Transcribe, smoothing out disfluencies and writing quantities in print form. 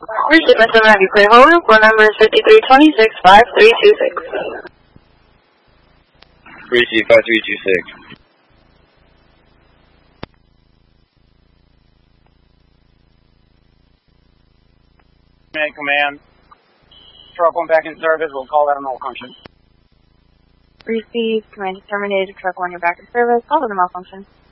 Receive my 790 clear hold. Phone number is 5326-5326. Receive 5326. Command. Truck one back in service. We'll call that a malfunction. Receive. Command terminated. Truck one, you're back in service. Call it a malfunction.